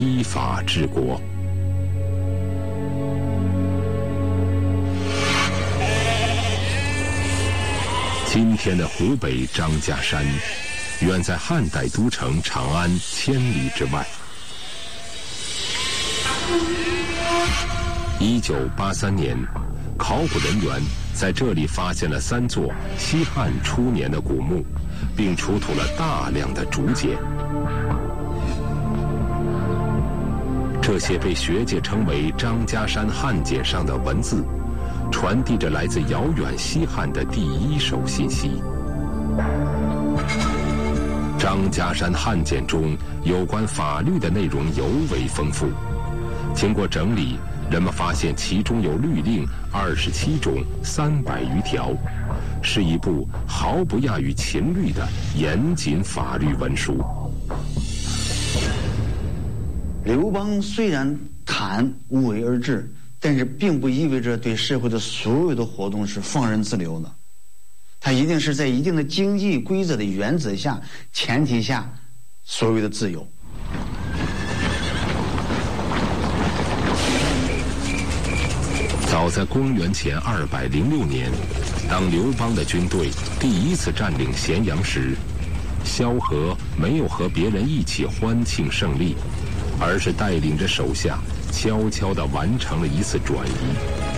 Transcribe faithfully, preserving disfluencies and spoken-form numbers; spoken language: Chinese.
依法治国。今天的湖北张家山，远在汉代都城长安千里之外。一九八三年，考古人员在这里发现了三座西汉初年的古墓，并出土了大量的竹简。这些被学界称为张家山汉简上的文字，传递着来自遥远西汉的第一手信息。张家山汉简中有关法律的内容尤为丰富，经过整理，人们发现其中有律令二十七种，三百余条，是一部毫不亚于秦律的严谨法律文书。 刘邦虽然谈无为而治，但是并不意味着对社会的所有的活动是放任自流的，它一定是在一定的经济规则的原则下、前提下所谓的自由。 早在公元前二百零六年，当刘邦的军队第一次占领咸阳时，萧何没有和别人一起欢庆胜利，而是带领着手下悄悄地完成了一次转移。